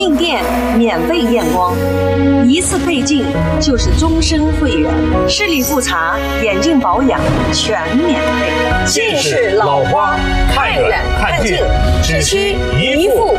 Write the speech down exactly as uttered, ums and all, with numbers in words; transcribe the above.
进店免费验光，一次配镜就是终身会员，视力复查、眼镜保养全免费。 近视、老花、看远看近，只需一副